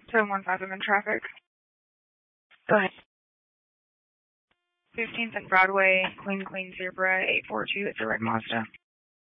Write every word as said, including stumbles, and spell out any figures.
seven one five, I'm in traffic. Go ahead. fifteenth and Broadway, Queen Queen Zebra, eight four two, it's a red Mazda.